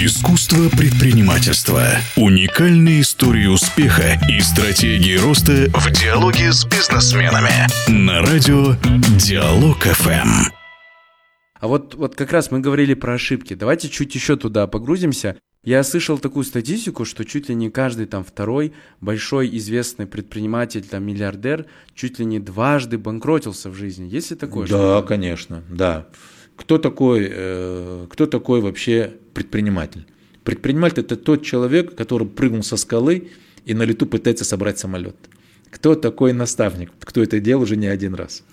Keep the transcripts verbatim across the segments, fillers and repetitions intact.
Искусство предпринимательства. Уникальные истории успеха и стратегии роста в диалоге с бизнесменами. На радио Диалог эф эм. А вот, вот как раз мы говорили про ошибки. Давайте чуть еще туда погрузимся. Я слышал такую статистику, что чуть ли не каждый там второй большой известный предприниматель, там миллиардер, чуть ли не дважды банкротился в жизни. Есть ли такое? Да, что-то? конечно, да. Кто такой, э, кто такой вообще предприниматель? Предприниматель – это тот человек, который прыгнул со скалы и на лету пытается собрать самолет. Кто такой наставник? Кто это делал уже не один раз.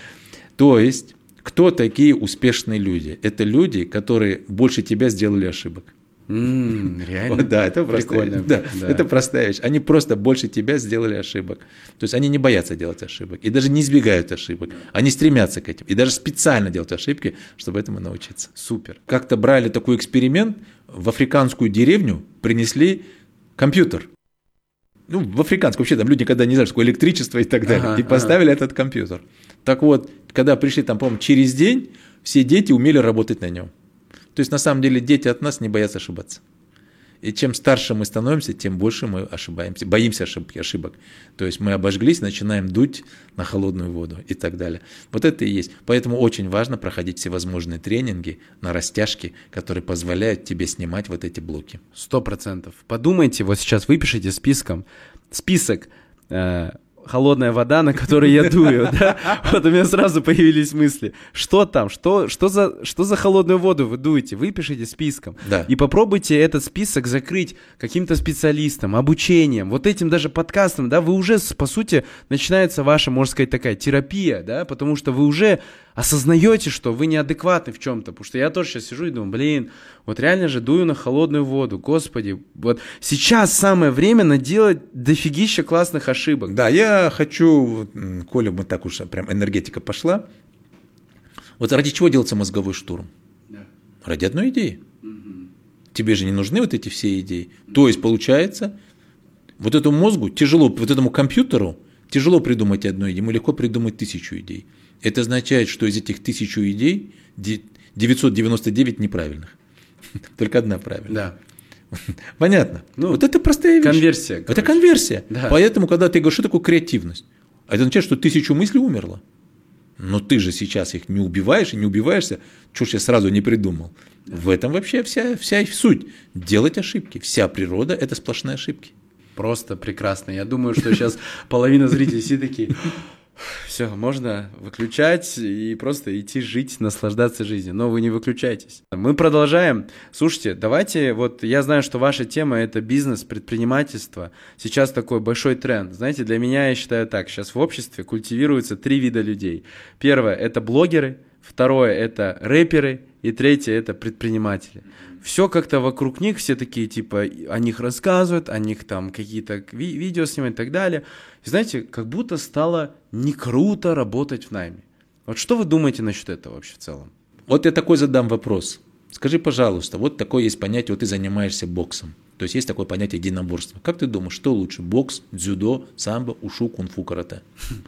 То есть, кто такие успешные люди? Это люди, которые больше тебя сделали ошибок. Mm, реально? Вот, да, это простая, да, да. это простая вещь. Они просто больше тебя сделали ошибок. То есть они не боятся делать ошибок и даже не избегают ошибок. Они стремятся к этим и даже специально делают ошибки, чтобы этому научиться. Супер. Как-то брали такой эксперимент, в африканскую деревню принесли компьютер. Ну, в африканскую вообще там люди никогда не знают, что такое электричество и так далее. Ага, и поставили ага. этот компьютер. Так вот, когда пришли там, по-моему, через день, все дети умели работать на нем. То есть, на самом деле, дети от нас не боятся ошибаться. И чем старше мы становимся, тем больше мы ошибаемся, боимся ошибки, ошибок. То есть, мы обожглись, начинаем дуть на холодную воду и так далее. Вот это и есть. Поэтому очень важно проходить всевозможные тренинги на растяжки, которые позволяют тебе снимать вот эти блоки. Сто процентов. Подумайте, вот сейчас выпишите списком, список э, холодная вода, на которой я дую, да? Вот у меня сразу появились мысли. Что там? Что, что, за, что за холодную воду вы дуете? Выпишите списком. Да. И попробуйте этот список закрыть каким-то специалистом, обучением, вот этим даже подкастом, да? Вы уже, по сути, начинается ваша, можно сказать, такая терапия, да? Потому что вы уже осознаете, что вы неадекватны в чем-то. Потому что я тоже сейчас сижу и думаю, блин, вот реально же дую на холодную воду. Господи, вот сейчас самое время наделать дофигища классных ошибок. Да, я хочу, Коля, мы так уж прям энергетика пошла. Вот ради чего делается мозговой штурм? Да. Ради одной идеи. Угу. Тебе же не нужны вот эти все идеи. Угу. То есть, получается, вот этому мозгу тяжело, вот этому компьютеру тяжело придумать одну идею, ему легко придумать тысячу идей. Это означает, что из этих тысячу идей девятьсот девяносто девять неправильных. Только одна правильная. Да. Понятно. Ну, вот это простая вещь. Конверсия. Это конверсия. Да. Поэтому, когда ты говоришь, что такое креативность, это означает, что тысячу мыслей умерло. Но ты же сейчас их не убиваешь и не убиваешься, что ж я сразу не придумал. Да. В этом вообще вся, вся суть. Делать ошибки. Вся природа – это сплошные ошибки. Просто прекрасно. Я думаю, что сейчас половина зрителей все такие... Все, можно выключать и просто идти жить, наслаждаться жизнью. Но вы не выключайтесь. Мы продолжаем. Слушайте, давайте, вот я знаю, что ваша тема – это бизнес, предпринимательство. Сейчас такой большой тренд. Знаете, для меня, я считаю так, сейчас в обществе культивируются три вида людей. Первое – это блогеры, второе – это рэперы, и третье – это предприниматели. Все как-то вокруг них, все такие, типа, о них рассказывают, о них там какие-то ви- видео снимают и так далее. И знаете, как будто стало не круто работать в найме. Вот что вы думаете насчет этого вообще в целом? Вот я такой задам вопрос. Скажи, пожалуйста, вот такое есть понятие, вот ты занимаешься боксом. То есть есть такое понятие единоборства. Как ты думаешь, что лучше? Бокс, дзюдо, самбо, ушу, кунг-фу, карате?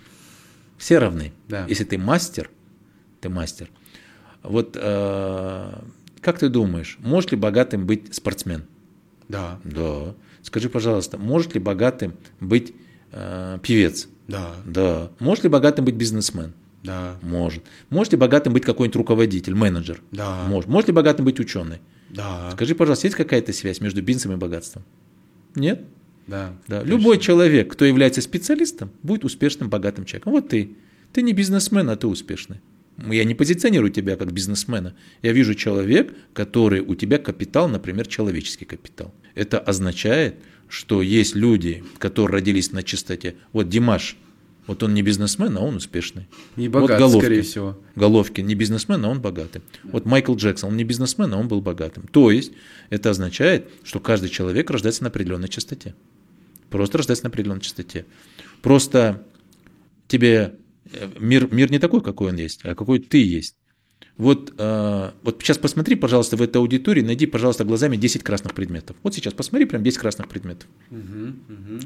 Все равны. Да. Если ты мастер, ты мастер. Вот э, как ты думаешь, может ли богатым быть спортсмен? Да. Да. Скажи, пожалуйста, может ли богатым быть э, певец? Да. Да. Может ли богатым быть бизнесмен? Да. Может. Может ли богатым быть какой-нибудь руководитель, менеджер? Да. Может. Может ли богатым быть ученый? Да. Скажи, пожалуйста, есть какая-то связь между бизнесом и богатством? Нет? Да. Да. Любой человек, кто является специалистом, будет успешным, богатым человеком. Вот ты. Ты не бизнесмен, а ты успешный. Я не позиционирую тебя как бизнесмена. Я вижу человек, который у тебя капитал, например, человеческий капитал. Это означает, что есть люди, которые родились на чистоте. Вот Димаш, вот он не бизнесмен, а он успешный. И богатый, вот скорее всего. Головкин не бизнесмен, а он богатый. Да. Вот Майкл Джексон, он не бизнесмен, а он был богатым. То есть это означает, что каждый человек рождается на определенной частоте. Просто рождается на определенной частоте. Просто тебе... Мир, мир не такой, какой он есть, а какой ты есть. Вот, э, вот сейчас посмотри, пожалуйста, в этой аудитории, найди, пожалуйста, глазами десять красных предметов. Вот сейчас посмотри, прям десять красных предметов. Угу, угу.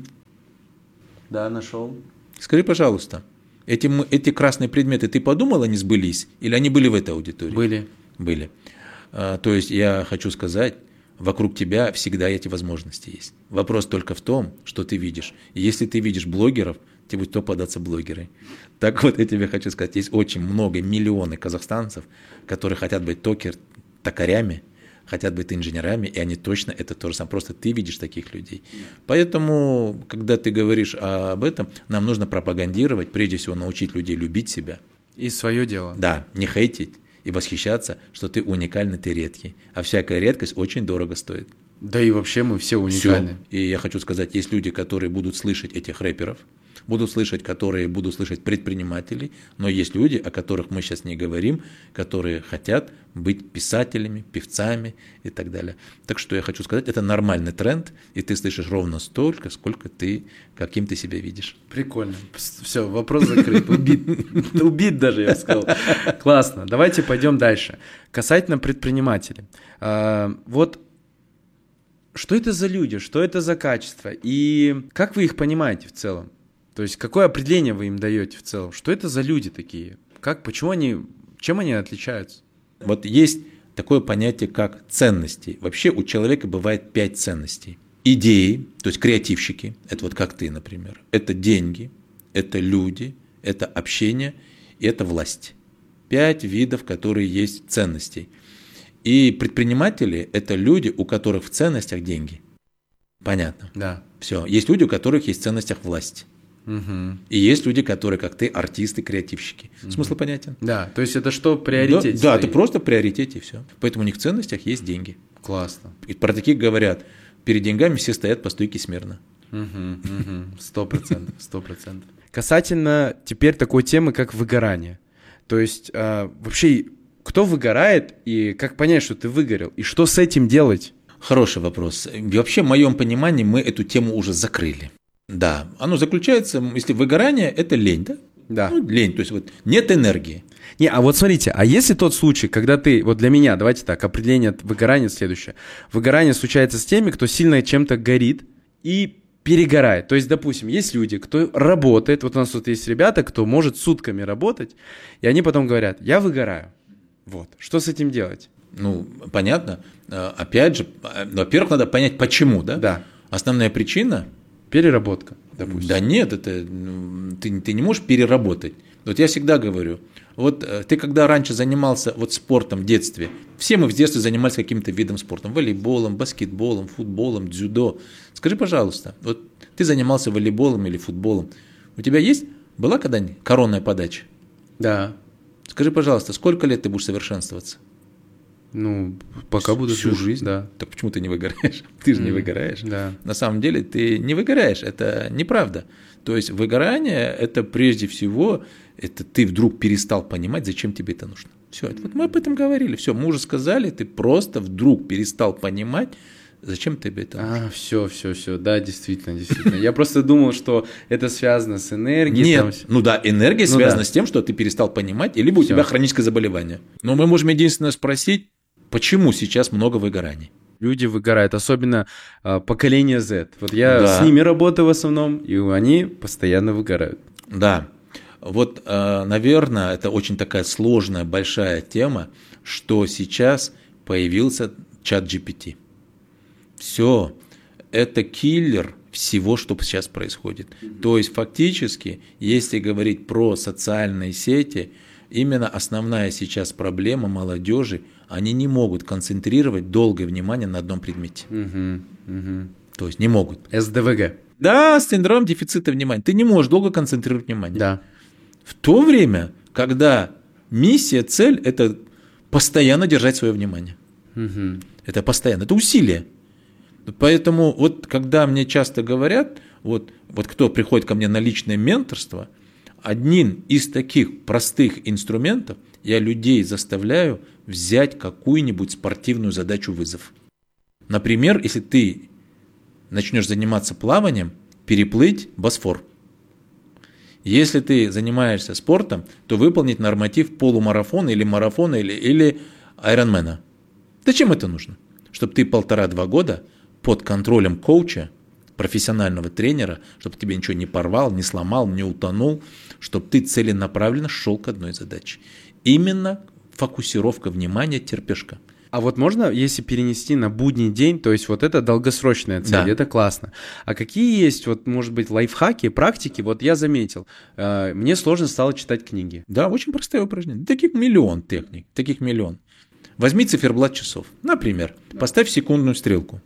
Да, нашел. Скажи, пожалуйста, эти, эти красные предметы, ты подумал, они сбылись? Или они были в этой аудитории? Были. Были. А, то есть я хочу сказать, вокруг тебя всегда эти возможности есть. Вопрос только в том, что ты видишь. И если ты видишь блогеров, тебе будет то податься блогеры. Так вот, я тебе хочу сказать, есть очень много, миллионы казахстанцев, которые хотят быть токер, токарями, хотят быть инженерами, и они точно это то же самое. Просто ты видишь таких людей. Поэтому, когда ты говоришь об этом, нам нужно пропагандировать, прежде всего научить людей любить себя. И свое дело. Да, не хейтить и восхищаться, что ты уникальный, ты редкий. А всякая редкость очень дорого стоит. Да и вообще мы все уникальны. Все. И я хочу сказать, есть люди, которые будут слышать этих рэперов, будут слышать, которые будут слышать предпринимателей, но есть люди, о которых мы сейчас не говорим, которые хотят быть писателями, певцами и так далее. Так что я хочу сказать, это нормальный тренд, и ты слышишь ровно столько, сколько ты, каким ты себя видишь. Прикольно. Все, вопрос закрыт. Убит. Убит даже, я бы сказал. Классно. Давайте пойдем дальше. Касательно предпринимателей. Вот что это за люди, что это за качества, и как вы их понимаете в целом? То есть какое определение вы им даете в целом? Что это за люди такие? Как, почему они, чем они отличаются? Вот есть такое понятие, как ценности. Вообще у человека бывает пять ценностей. Идеи, то есть креативщики, это вот как ты, например. Это деньги, это люди, это общение и это власть. Пять видов, которые есть ценностей. И предприниматели – это люди, у которых в ценностях деньги. Понятно? Да. Все. Есть люди, у которых есть в ценностях власть. Угу. И есть люди, которые, как ты, артисты, креативщики. Угу. Смысл понятен? Да, то есть это что, приоритет? Да, да, это просто в приоритете, и все. Поэтому у них в ценностях есть деньги. Классно. И про таких говорят, перед деньгами все стоят по стойке смирно. Сто процентов, сто процентов. Касательно теперь такой темы, как выгорание. То есть вообще, кто выгорает и как понять, что ты выгорел, и что с этим делать? Хороший вопрос. И вообще, в моем понимании, мы эту тему уже закрыли. Да, оно заключается, если выгорание – это лень, да? Да. Ну, лень, то есть вот нет энергии. Не, а вот смотрите, а если тот случай, когда ты, вот для меня, давайте так, определение выгорания следующее. Выгорание случается с теми, кто сильно чем-то горит и перегорает. То есть, допустим, есть люди, кто работает, вот у нас тут есть ребята, кто может сутками работать, и они потом говорят, я выгораю. Вот, что с этим делать? Ну, понятно. Опять же, во-первых, надо понять, почему, да? Да. Основная причина – переработка, допустим. Да нет, это, ты, ты не можешь переработать. Вот я всегда говорю, вот ты когда раньше занимался вот спортом в детстве, все мы в детстве занимались каким-то видом спорта, волейболом, баскетболом, футболом, дзюдо. Скажи, пожалуйста, вот ты занимался волейболом или футболом, у тебя есть, была когда-нибудь коронная подача? Да. Скажи, пожалуйста, сколько лет ты будешь совершенствоваться? Ну, пока буду всю жизнь. Да. Так почему ты не выгораешь? Ты же mm, не выгораешь. Да. На самом деле ты не выгораешь, это неправда. То есть выгорание – это прежде всего, это ты вдруг перестал понимать, зачем тебе это нужно. Все, это, вот мы об этом говорили, все, мы уже сказали, ты просто вдруг перестал понимать, зачем тебе это нужно. А, все, все, все, да, действительно, действительно. Я просто думал, что это связано с энергией. Нет, там... ну да, энергия ну связана да. с тем, что ты перестал понимать, либо у Всё. тебя хроническое заболевание. Но мы можем единственное спросить, почему сейчас много выгораний? Люди выгорают, особенно э, поколение Z. Вот я да. с ними работаю в основном, и они постоянно выгорают. Да, вот, э, наверное, это очень такая сложная, большая тема, что сейчас появился чат джи пи ти. Все, это киллер всего, что сейчас происходит. Mm-hmm. То есть фактически, если говорить про социальные сети, именно основная сейчас проблема молодежи, они не могут концентрировать долгое внимание на одном предмете. Угу, угу. То есть не могут. эс дэ вэ гэ. Да, синдром дефицита внимания. Ты не можешь долго концентрировать внимание. Да. В то время, когда миссия, цель – это постоянно держать свое внимание. Угу. Это постоянно, это усилие. Поэтому вот когда мне часто говорят, вот, вот кто приходит ко мне на личное менторство, одним из таких простых инструментов я людей заставляю взять какую-нибудь спортивную задачу-вызов. Например, если ты начнешь заниматься плаванием, переплыть Босфор. Если ты занимаешься спортом, то выполнить норматив полумарафона или марафона или, или айронмена. Зачем это нужно? Чтобы ты полтора-два года под контролем коуча, профессионального тренера, чтобы тебе ничего не порвал, не сломал, не утонул, чтобы ты целенаправленно шел к одной задаче. Именно фокусировка внимания, терпешка. А вот можно, если перенести на будний день, то есть вот это долгосрочная цель, да. Это классно. А какие есть, вот, может быть, лайфхаки, практики? Вот я заметил, э, мне сложно стало читать книги. Да, очень простое упражнение. Таких миллион техник, таких миллион. Возьми циферблат часов. Например, да. Поставь секундную стрелку.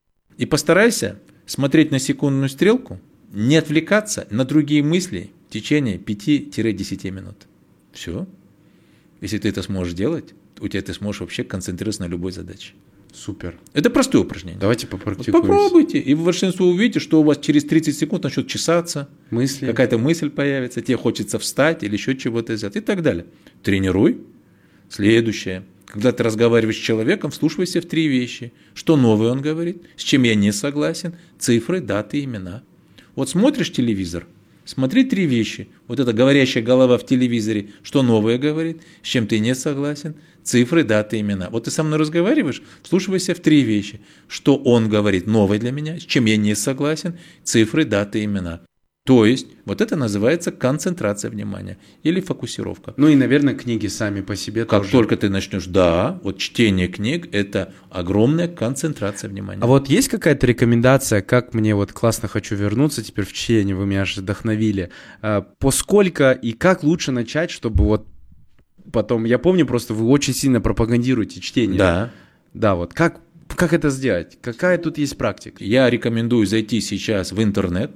И постарайся смотреть на секундную стрелку, не отвлекаться на другие мысли в течение пяти-десяти минут. Все. Если ты это сможешь делать, у тебя ты сможешь вообще концентрироваться на любой задаче. Супер. Это простое упражнение. Давайте попрактикуем. Вот попробуйте, и вы большинство увидите, что у вас через тридцать секунд начнет чесаться, мысли. Какая-то мысль появится, тебе хочется встать или еще чего-то сделать и так далее. Тренируй. Следующее. Когда ты разговариваешь с человеком, вслушивайся в три вещи. Что новое он говорит, с чем я не согласен, цифры, даты, имена. Вот смотришь телевизор, смотри три вещи. Вот эта говорящая голова в телевизоре, что новое говорит, с чем ты не согласен, цифры, даты, имена. Вот ты со мной разговариваешь, вслушивайся в три вещи. Что он говорит новое для меня, с чем я не согласен, цифры, даты, имена. То есть, вот это называется концентрация внимания или фокусировка. Ну и, наверное, книги сами по себе как тоже. Как только ты начнешь, да, вот чтение книг – это огромная концентрация внимания. А вот есть какая-то рекомендация, как мне вот классно хочу вернуться теперь в чтение, вы меня аж вдохновили, по сколько и как лучше начать, чтобы вот потом, я помню просто, вы очень сильно пропагандируете чтение. Да. Да, вот как, как это сделать? Какая тут есть практика? Я рекомендую зайти сейчас в интернет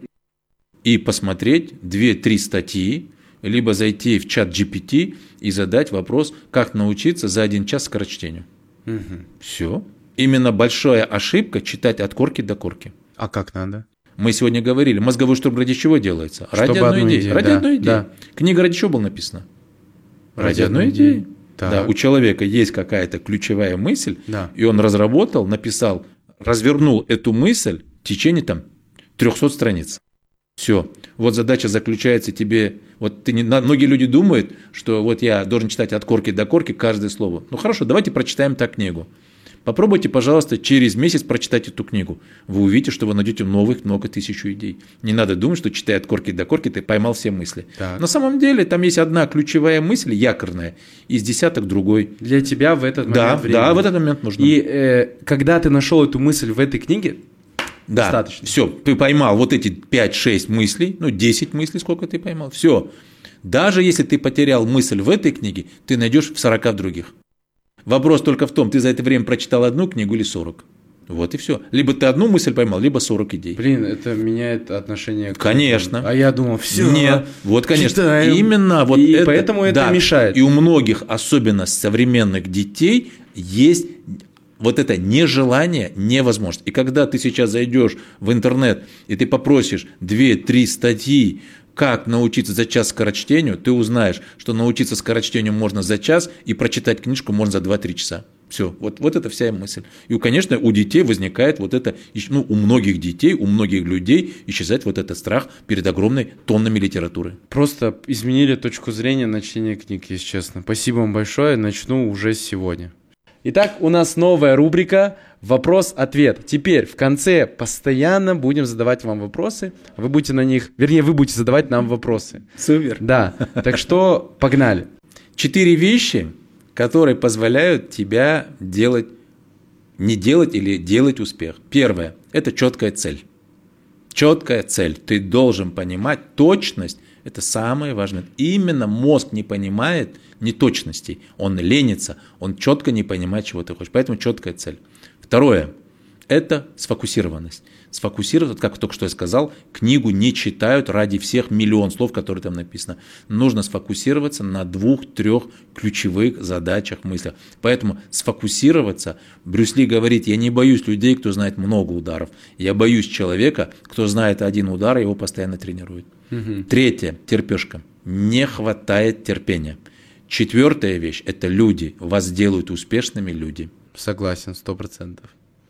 и посмотреть две-три статьи, либо зайти в чат джи пи ти и задать вопрос, как научиться за один час скорочтению. Угу. Все. Именно большая ошибка читать от корки до корки. А как надо? Мы сегодня говорили, мозговой штурм ради чего делается? Ради Чтобы одной идеи. идею. Ради да, одной идеи. Да. Книга ради чего была написана? Ради, ради одной идеи. идеи. Да. У человека есть какая-то ключевая мысль, да. И он разработал, написал, развернул эту мысль в течение там трехсот страниц. Все. Вот задача заключается тебе. Вот ты не, многие люди думают, что вот я должен читать от корки до корки каждое слово. Ну хорошо, давайте прочитаем так книгу. Попробуйте, пожалуйста, через месяц прочитать эту книгу. Вы увидите, что вы найдете новых много тысяч идей. Не надо думать, что читая от корки до корки, ты поймал все мысли. Так. На самом деле там есть одна ключевая мысль, якорная, из десяток другой. Для тебя в этот момент да, времени. Да, в этот момент нужно. И э, когда ты нашел эту мысль в этой книге, да, достаточно. Все, ты поймал вот эти пять-шесть мыслей, ну десять мыслей, сколько ты поймал, все. Даже если ты потерял мысль в этой книге, ты найдешь в сорока других. Вопрос только в том, ты за это время прочитал одну книгу или сорок. Вот и все. Либо ты одну мысль поймал, либо сорок идей. Блин, это меняет отношение к... Конечно. А я думал, все. Нет, вот, конечно. Читаем. Именно вот и это. Поэтому это да. мешает. И у многих, особенно современных детей, есть вот это нежелание, невозможность. И когда ты сейчас зайдешь в интернет, и ты попросишь две-три статьи, как научиться за час скорочтению, ты узнаешь, что научиться скорочтению можно за час, и прочитать книжку можно за два-три часа. Все, вот, вот это вся мысль. И, конечно, у детей возникает вот это, ну, у многих детей, у многих людей исчезает вот этот страх перед огромной тоннами литературы. Просто изменили точку зрения на чтение книг, если честно. Спасибо вам большое, начну уже сегодня. Итак, у нас новая рубрика «Вопрос-ответ». Теперь в конце постоянно будем задавать вам вопросы. Вы будете на них, вернее, вы будете задавать нам вопросы. Супер. Да, так что погнали. Четыре вещи, которые позволяют тебя делать, не делать или делать успех. Первое – это четкая цель. Четкая цель. Ты должен понимать точность. Это самое важное. Именно мозг не понимает неточностей. Он ленится, он четко не понимает, чего ты хочешь. Поэтому четкая цель. Второе – это сфокусированность. Сфокусироваться, как только что я сказал, книгу не читают ради всех миллион слов, которые там написано. Нужно сфокусироваться на двух-трех ключевых задачах, мыслях. Поэтому сфокусироваться, Брюс Ли говорит, я не боюсь людей, кто знает много ударов. Я боюсь человека, кто знает один удар, и его постоянно тренирует. Угу. Третье – терпешка. Не хватает терпения. Четвертая вещь – это люди. Вас делают успешными люди. Согласен, сто процентов.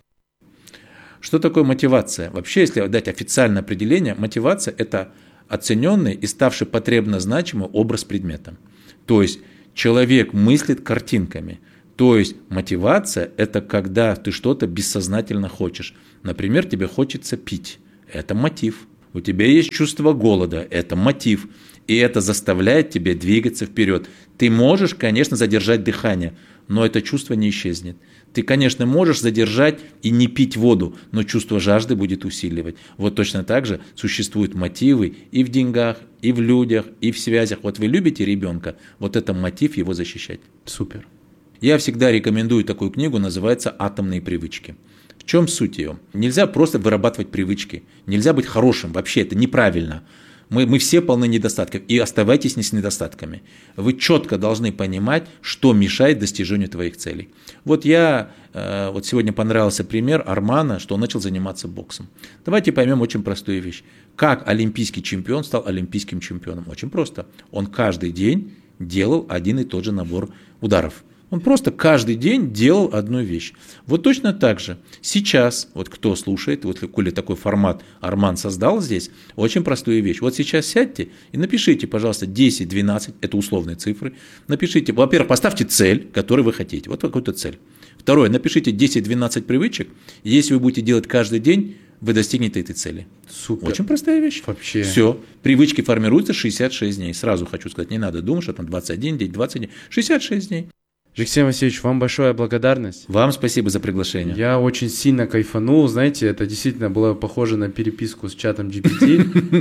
Что такое мотивация? Вообще, если дать официальное определение, мотивация – это оцененный и ставший потребно значимый образ предмета. То есть, человек мыслит картинками. То есть, мотивация – это когда ты что-то бессознательно хочешь. Например, тебе хочется пить. Это мотив. У тебя есть чувство голода. Это мотив. И это заставляет тебя двигаться вперед. Ты можешь, конечно, задержать дыхание, но это чувство не исчезнет. Ты, конечно, можешь задержать и не пить воду, но чувство жажды будет усиливать. Вот точно так же существуют мотивы и в деньгах, и в людях, и в связях. Вот вы любите ребенка, вот это мотив его защищать. Супер. Я всегда рекомендую такую книгу, называется «Атомные привычки». В чем суть ее? Нельзя просто вырабатывать привычки, нельзя быть хорошим, вообще это неправильно. Мы, мы все полны недостатков, и оставайтесь не с недостатками. Вы четко должны понимать, что мешает достижению твоих целей. Вот я, э, вот сегодня понравился пример Армана, что он начал заниматься боксом. Давайте поймем очень простую вещь. Как олимпийский чемпион стал олимпийским чемпионом? Очень просто. Он каждый день делал один и тот же набор ударов. Он просто каждый день делал одну вещь. Вот точно так же сейчас, вот кто слушает, вот коли такой формат Арман создал здесь, очень простую вещь. Вот сейчас сядьте и напишите, пожалуйста, десять-двенадцать, это условные цифры. Напишите, во-первых, поставьте цель, которую вы хотите, вот какую-то цель. Второе, напишите десять-двенадцать привычек, и если вы будете делать каждый день, вы достигнете этой цели. Супер. Очень простая вещь. Вообще. Все. Привычки формируются шестьдесят шесть дней. Сразу хочу сказать, не надо думать, что там двадцать один день, двадцать дней. шестьдесят шесть дней. Алексей Васильевич, вам большая благодарность. Вам спасибо за приглашение. Я очень сильно кайфанул, знаете, это действительно было похоже на переписку с чатом джи пи ти.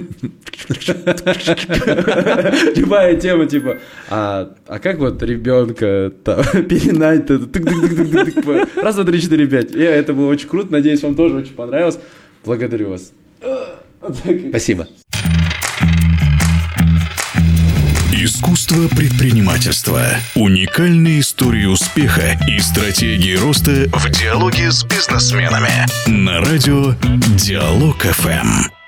Любая тема, типа, а как вот ребенка перенать-то? Раз, два, три, четыре, пять. Это было очень круто, надеюсь, вам тоже очень понравилось. Благодарю вас. Спасибо. Искусство предпринимательства. Уникальные истории успеха и стратегии роста в диалоге с бизнесменами. На радио Диалог эф эм.